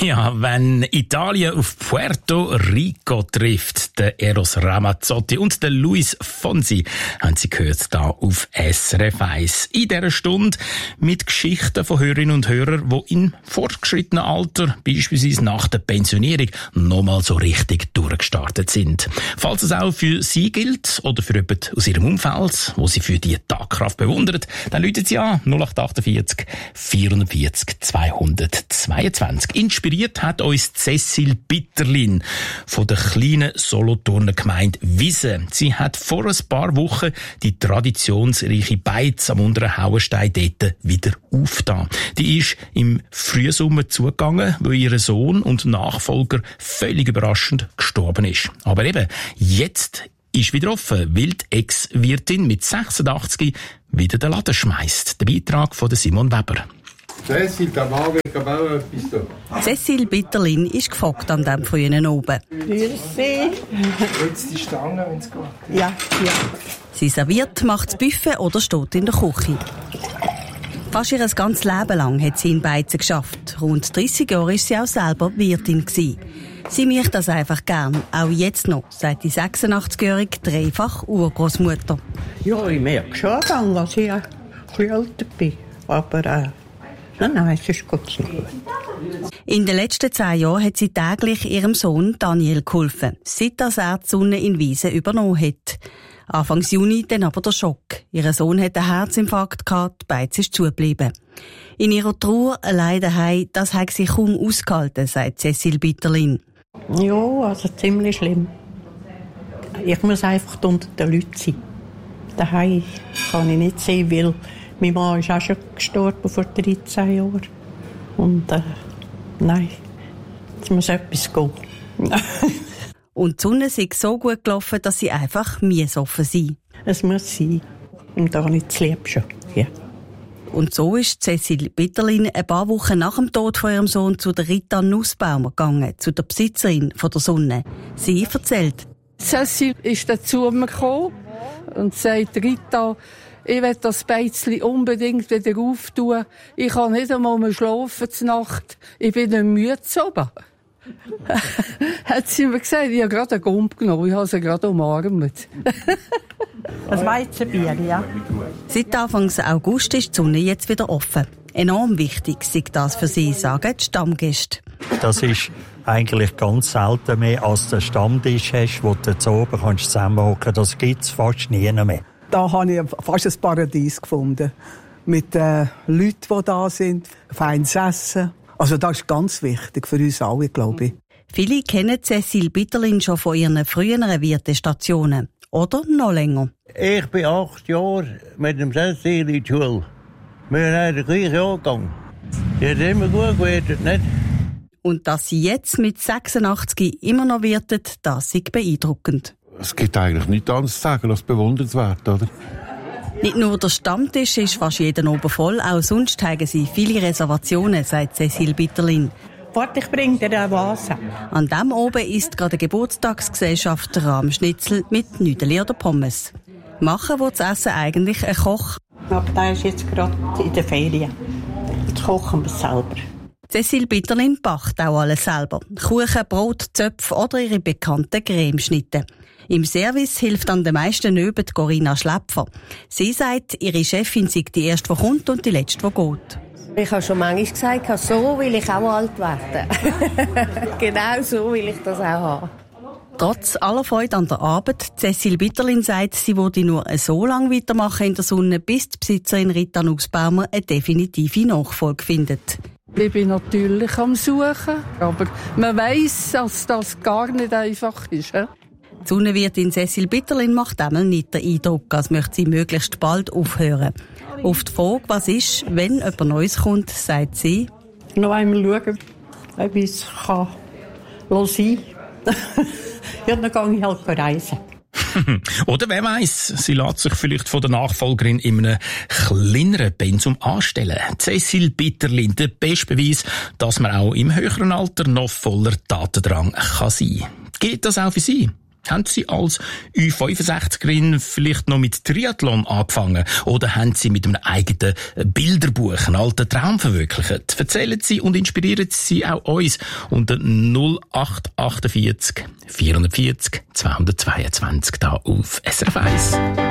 Ja, wenn Italien auf Puerto Rico trifft, der Eros Ramazzotti und der Luis Fonsi, haben Sie gehört, da auf SRF 1. In dieser Stunde mit Geschichten von Hörerinnen und Hörern, die im fortgeschrittenen Alter, beispielsweise nach der Pensionierung, nochmal so richtig durchgestartet sind. Falls es auch für Sie gilt oder für jemanden aus Ihrem Umfeld, wo Sie für die Tagkraft bewundern, dann rufen Sie an 0848 440 222. Inspiriert hat uns Cecil Bitterlin von der kleinen Solothurner Gemeinde Wiesen. Sie hat vor ein paar Wochen die traditionsreiche Beiz am unteren Hauenstein dort wieder aufgetan. Die ist im Frühsommer zugegangen, weil ihr Sohn und Nachfolger völlig überraschend gestorben ist. Aber eben, jetzt ist wieder offen, weil die Ex-Wirtin mit 86 wieder den Laden schmeisst. Der Beitrag von Simon Weber. Cecil, da war auch etwas da. Cecil Bitterlin ist gefragt an diesem frühen Oben. Jetzt die Stange, wenn es geht. Ja. Sie serviert, macht das Buffet oder steht in der Küche. Fast ihr ganzes Leben lang hat sie in Beizen geschafft. Rund 30 Jahre war sie auch selber Wirtin gewesen. Sie macht das einfach gern, auch jetzt noch, sagt die 86-jährige dreifach Urgroßmutter. Ja, ich merke schon, dass ich ein bisschen älter bin. Aber nein, es ist gut. In den letzten 10 Jahren hat sie täglich ihrem Sohn Daniel geholfen, seit er die Sonne in Wiesen übernommen hat. Anfangs Juni dann aber der Schock. Ihr Sohn hat einen Herzinfarkt gehabt, die Beiz ist zugeblieben. In ihrer Trauer allein daheim, das hat sie kaum ausgehalten, sagt Cecil Bitterlin. Ja, also ziemlich schlimm. Ich muss einfach unter den Leuten sein. Daheim kann ich nicht sehen, weil mein Mann ist auch schon gestorben vor 13 Jahren. Und nein, jetzt muss etwas gehen. Und die Sonne ist so gut gelaufen, dass sie einfach offen sein. Es muss sein. Und da nicht das Liebste. Ja. Und so ist Cecil Bitterlin ein paar Wochen nach dem Tod von ihrem Sohn zu der Rita Nussbaumer gegangen, zu der Besitzerin von der Sonne. Sie erzählt. Cecil ist dann zu mir gekommen und sagt, Rita, ich will das Beizli unbedingt wieder auftun. Ich kann nicht einmal mehr schlafen zur Nacht. Ich bin nicht müde zu oben. Hat sie mir gesagt, ich habe gerade einen Gump genommen, ich habe sie gerade umarmt. Das Weizenbier, ja. Seit Anfang August ist die Sonne jetzt wieder offen. Enorm wichtig sei das für sie, sagen die Stammgäste. Das ist eigentlich ganz selten mehr, als der Stammtisch hast, wo du zu oben zusammenhocken kannst. Das gibt es fast nie mehr. Da habe ich fast ein Paradies gefunden. Mit den Leuten, die da sind, feines Essen. Also das ist ganz wichtig für uns alle, glaube ich. Viele kennen Cecil Bitterlin schon von ihren früheren Wirtestationen. Oder noch länger. Ich bin 8 Jahre mit dem Cecil in die Schule. Wir haben den gleichen Jahrgang. Die hat immer gut gewirtet, nicht? Und dass sie jetzt mit 86 immer noch wirtet, das ist beeindruckend. Es gibt eigentlich nichts anderes zu sagen als bewundernswert, oder? Nicht nur der Stammtisch ist fast jeden oben voll, auch sonst haben sie viele Reservationen, sagt Cecil Bitterlin. Warte, ich bringe dir eine Vase. An dem oben ist gerade eine Geburtstagsgesellschaft Rahmschnitzel mit Nüdeli oder Pommes. Machen will das Essen eigentlich ein Koch. Aber der ist jetzt gerade in der Ferien. Jetzt kochen wir es selber. Cecil Bitterlin backt auch alles selber. Kuchen, Brot, Zöpfe oder ihre bekannten Cremeschnitte. Im Service hilft an den meisten Öben Corinna Schläpfer. Sie sagt, ihre Chefin sei die erste, die kommt und die letzte, die geht. Ich habe schon manchmal gesagt, so will ich auch alt werden. Genau so will ich das auch haben. Trotz aller Freude an der Arbeit, Cecil Bitterlin sagt, sie würde nur so lange weitermachen in der Sonne, bis die Besitzerin Rita Nussbaumer eine definitive Nachfolge findet. Ich bin natürlich am Suchen, aber man weiss, dass das gar nicht einfach ist. Die Sonnenwirtin Cecil Bitterlin macht einmal nicht den Eindruck, als möchte sie möglichst bald aufhören. Auf die Frage, was ist, wenn jemand Neues kommt, sagt sie: Noch einmal schauen, ob ich es sein kann. Ja, dann gehe ich halt reisen. Oder wer weiss, sie lässt sich vielleicht von der Nachfolgerin in einem kleineren Pensum anstellen. Cecil Bitterlin, der beste Beweis, dass man auch im höheren Alter noch voller Tatendrang kann sein. Gilt das auch für Sie? Haben Sie als Ü65erin vielleicht noch mit Triathlon angefangen? Oder haben Sie mit einem eigenen Bilderbuch einen alten Traum verwirklicht? Erzählen Sie und inspirieren Sie auch uns unter 0848 440 222 da auf SRF 1.